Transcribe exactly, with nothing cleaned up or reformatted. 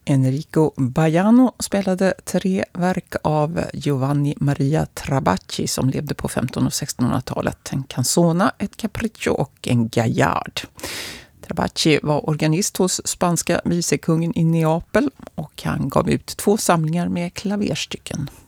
Enrico Baiano spelade tre verk av Giovanni Maria Trabacci som levde på femtonhundra- och sextonhundratalet. En canzona, ett capriccio och en gaillard. Trabacci var organist hos spanska visekungen i Neapel och han gav ut två samlingar med klaverstycken.